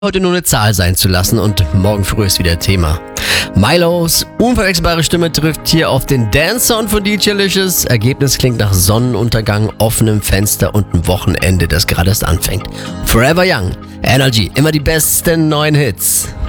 heute nur eine Zahl sein zu lassen und morgen früh ist wieder Thema. Milos unverwechselbare Stimme trifft hier auf den Dance-Sound von DJ Licious. Ergebnis klingt nach Sonnenuntergang, offenem Fenster und einem Wochenende, das gerade erst anfängt. Forever Young, Energy, immer die besten neuen Hits.